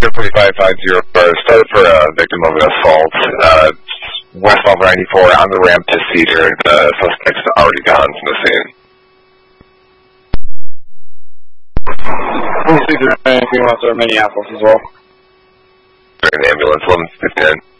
4550 started for a victim of an assault. West off 94 on the ramp to Cedar. The suspect's already gone from the scene. Cedar, anything else or Minneapolis as well? An ambulance, 1159.